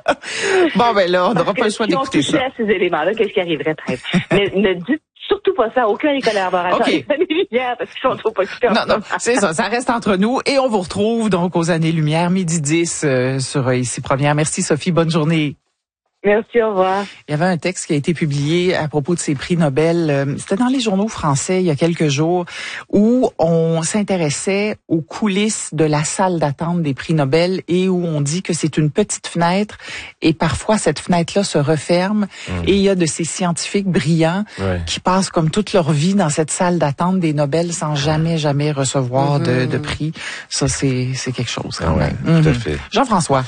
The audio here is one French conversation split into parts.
Bon, ben là, on n'aura pas le choix d'écouter ça. Si on touchait à ces éléments-là, qu'est-ce qui arriverait, peut-être? Mais ne dites surtout pas ça à aucun des collaborateurs des Années-Lumière, parce qu'ils sont trop occupés. Non, c'est ça. Ça reste entre nous. Et on vous retrouve donc aux Années-Lumière, 12h10 sur Ici Première. Merci, Sophie. Bonne journée. Merci, au revoir. Il y avait un texte qui a été publié à propos de ces prix Nobel. C'était dans les journaux français il y a quelques jours où on s'intéressait aux coulisses de la salle d'attente des prix Nobel et où on dit que c'est une petite fenêtre et parfois cette fenêtre-là se referme et il y a de ces scientifiques brillants qui passent comme toute leur vie dans cette salle d'attente des Nobel sans jamais recevoir de prix. Ça, c'est quelque chose quand même. Tout à fait. Jean-François.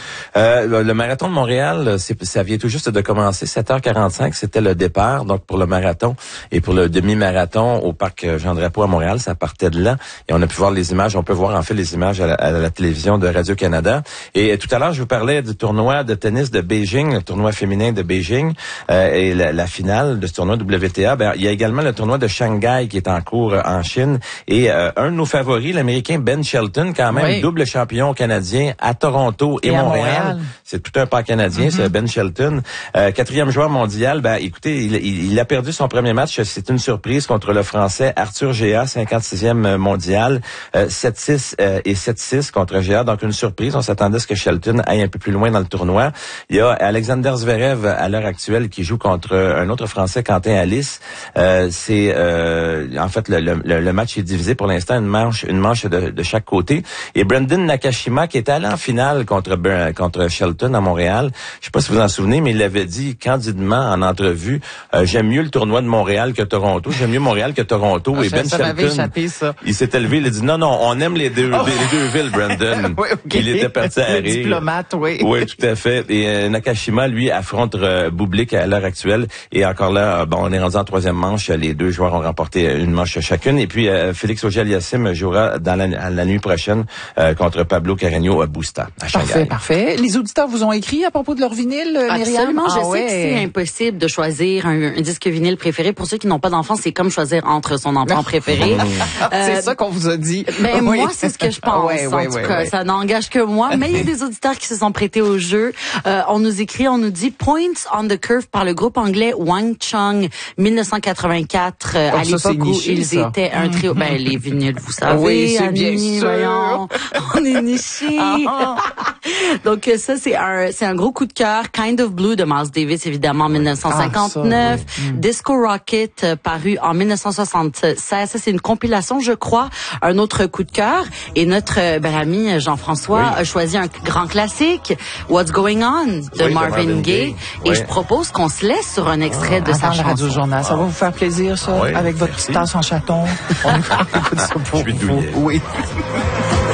Le marathon de Montréal, ça vient tout juste de commencer, 7h45, c'était le départ, donc pour le marathon et pour le demi-marathon au parc Jean-Drapeau à Montréal, ça partait de là et on a pu voir les images, on peut voir en fait les images à la télévision de Radio-Canada. Et tout à l'heure, je vous parlais du tournoi de tennis de Beijing, le tournoi féminin de Beijing et la finale de ce tournoi WTA. Ben, il y a également le tournoi de Shanghai qui est en cours en Chine et un de nos favoris, l'Américain Ben Shelton, quand même double champion canadien à Toronto et Montréal. C'est tout un pas canadien, c'est Ben Shelton. 4e joueur mondial, ben écoutez, il a perdu son premier match, c'est une surprise contre le Français Arthur Géa, 56e mondial, 7-6 et 7-6 contre Géa, donc une surprise. On s'attendait à ce que Shelton aille un peu plus loin dans le tournoi. Il y a Alexander Zverev à l'heure actuelle qui joue contre un autre Français, Quentin Alice. C'est en fait le match est divisé pour l'instant une manche de chaque côté. Et Brendan Nakashima qui est allé en finale contre Shelton à Montréal. Je sais pas si vous en souvenez, mais il l'avait dit candidement en entrevue, j'aime mieux le tournoi de Montréal que Toronto, j'aime mieux Montréal que Toronto. Et Ben Shelton, il s'est élevé, il a dit non, on aime les deux villes, Brandon. Il était parti à rire. Diplomate, Oui, tout à fait. Et Nakashima, lui, affronte Bublik à l'heure actuelle. Et encore là, on est rendu en 3e manche. Les deux joueurs ont remporté une manche chacune. Et puis, Félix Auger-Aliassime jouera la nuit prochaine contre Pablo Carreño à Busta, à Shanghai. Parfait. Les auditeurs vous ont écrit à propos de leur vinyle, Absolument. Je sais que c'est impossible de choisir un disque vinyle préféré. Pour ceux qui n'ont pas d'enfants, c'est comme choisir entre son enfant préféré. C'est ça qu'on vous a dit. Ben, moi, c'est ce que je pense. En tout cas, ça n'engage que moi. Mais il y a des auditeurs qui se sont prêtés au jeu. On nous écrit, on nous dit Points on the Curve par le groupe anglais Wang Chung, 1984, à l'époque où ils étaient un trio. Ben, les vinyles, vous savez. Oui, c'est bien sûr. Voyons, on est nichés. Donc, ça, c'est un gros coup de cœur. Kind of Blue de Miles Davis, évidemment, en 1959. Disco Rocket, paru en 1976. Ça, c'est une compilation, je crois. Un autre coup de cœur. Et notre ami Jean-François a choisi un grand classique, What's Going On, de Marvin Gaye. Et je propose qu'on se laisse sur un extrait de sa chanson. Radio-Journal. Ça va vous faire plaisir, ça? Avec votre petite tasse en chaton. On écoute ça pour vous. Oui.